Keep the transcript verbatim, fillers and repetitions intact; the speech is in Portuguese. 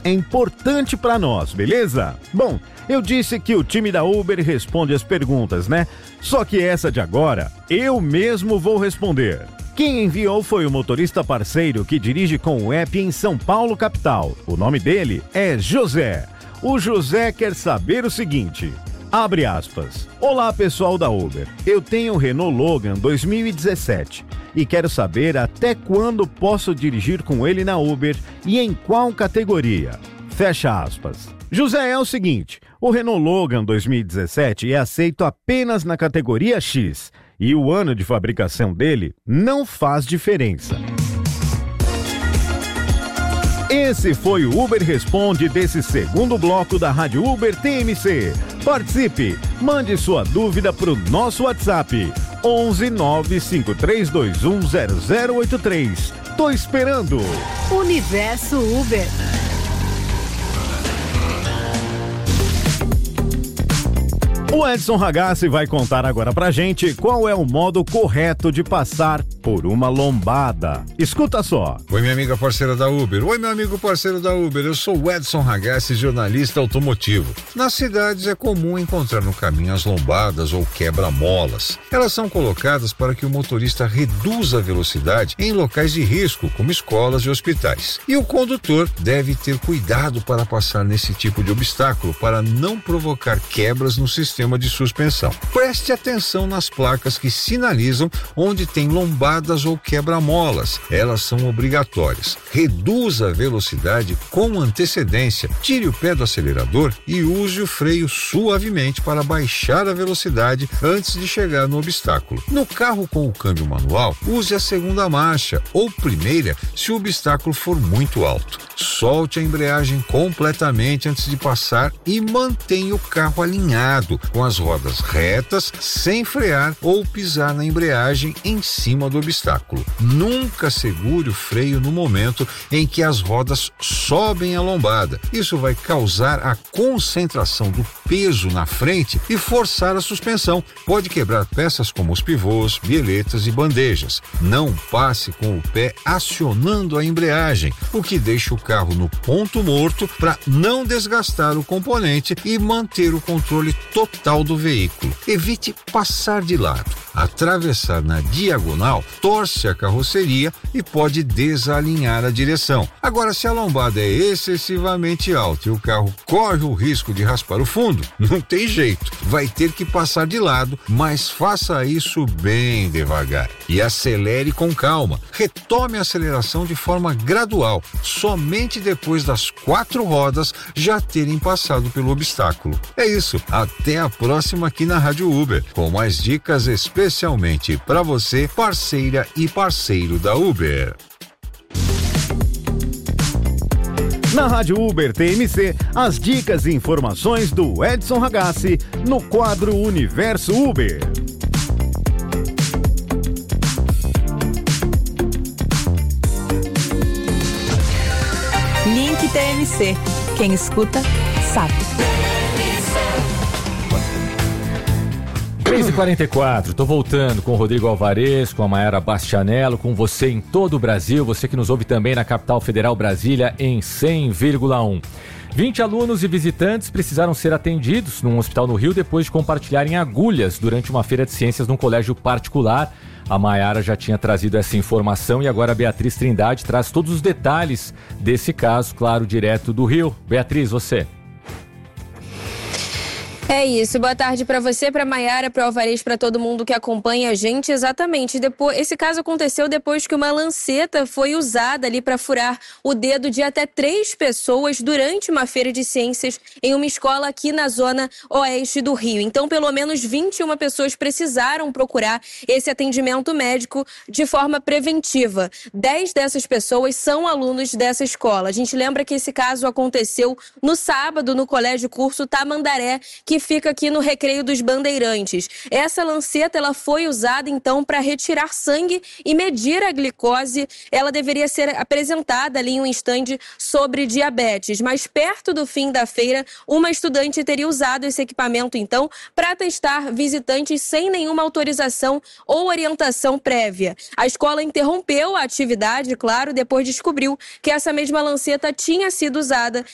é importante para nós, beleza? Bom, eu disse que o time da Uber responde as perguntas, né? Só que essa de agora, eu mesmo vou responder. Quem enviou foi o motorista parceiro que dirige com o app em São Paulo, capital. O nome dele é José. O José quer saber o seguinte... Abre aspas. Olá, pessoal da Uber. Eu tenho o Renault Logan dois mil e dezessete e quero saber até quando posso dirigir com ele na Uber e em qual categoria. Fecha aspas. José, é o seguinte, o Renault Logan dois mil e dezessete é aceito apenas na categoria X e o ano de fabricação dele não faz diferença. Esse foi o Uber Responde desse segundo bloco da Rádio Uber T M C. Participe, mande sua dúvida para o nosso WhatsApp onze nove cinco três dois um zero zero oito três. Tô esperando. Universo Uber. O Edson Ragazzi vai contar agora pra gente qual é o modo correto de passar por uma lombada. Escuta só. Oi, minha amiga parceira da Uber. Oi, meu amigo parceiro da Uber. Eu sou o Edson Ragazzi, jornalista automotivo. Nas cidades é comum encontrar no caminho as lombadas ou quebra-molas. Elas são colocadas para que o motorista reduza a velocidade em locais de risco, como escolas e hospitais. E o condutor deve ter cuidado para passar nesse tipo de obstáculo para não provocar quebras no sistema de suspensão. Preste atenção nas placas que sinalizam onde tem lombadas ou quebra-molas. Elas são obrigatórias. Reduza a velocidade com antecedência. Tire o pé do acelerador e use o freio suavemente para baixar a velocidade antes de chegar no obstáculo. No carro com o câmbio manual, use a segunda marcha ou primeira se o obstáculo for muito alto. Solte a embreagem completamente antes de passar e mantenha o carro alinhado, com as rodas retas, sem frear ou pisar na embreagem em cima do obstáculo. Nunca segure o freio no momento em que as rodas sobem a lombada. Isso vai causar a concentração do peso na frente e forçar a suspensão. Pode quebrar peças como os pivôs, bieletas e bandejas. Não passe com o pé acionando a embreagem, o que deixa o carro no ponto morto para não desgastar o componente e manter o controle total do veículo. Evite passar de lado. Atravessar na diagonal torce a carroceria e pode desalinhar a direção. Agora, se a lombada é excessivamente alta e o carro corre o risco de raspar o fundo, não tem jeito. Vai ter que passar de lado, mas faça isso bem devagar e acelere com calma. Retome a aceleração de forma gradual, somente depois das quatro rodas já terem passado pelo obstáculo. É isso. Até a próxima aqui na Rádio Uber, com mais dicas especialmente para você, parceira e parceiro da Uber. Na Rádio Uber T M C, as dicas e informações do Edson Ragazzi no quadro Universo Uber. Link T M C. Quem escuta, sabe. três e quarenta e quatro, tô voltando com o Rodrigo Alvarez, com a Mayara Bastianello, com você em todo o Brasil, você que nos ouve também na capital federal Brasília em cem vírgula um. vinte alunos e visitantes precisaram ser atendidos num hospital no Rio depois de compartilharem agulhas durante uma feira de ciências num colégio particular. A Mayara já tinha trazido essa informação e agora a Beatriz Trindade traz todos os detalhes desse caso, claro, direto do Rio. Beatriz, você. É isso, boa tarde para você, para Mayara, para o Alvarez, para todo mundo que acompanha a gente. Exatamente, depois, esse caso aconteceu depois que uma lanceta foi usada ali para furar o dedo de até três pessoas durante uma feira de ciências em uma escola aqui na zona oeste do Rio. Então, pelo menos vinte e uma pessoas precisaram procurar esse atendimento médico de forma preventiva. dez dessas pessoas são alunos dessa escola. A gente lembra que esse caso aconteceu no sábado no Colégio Curso Tamandaré, que fica aqui no Recreio dos Bandeirantes. Essa lanceta ela foi usada então para retirar sangue e medir a glicose. Ela deveria ser apresentada ali em um estande sobre diabetes, mas perto do fim da feira, uma estudante teria usado esse equipamento então para testar visitantes sem nenhuma autorização ou orientação prévia. A escola interrompeu a atividade, claro, depois descobriu que essa mesma lanceta tinha sido usada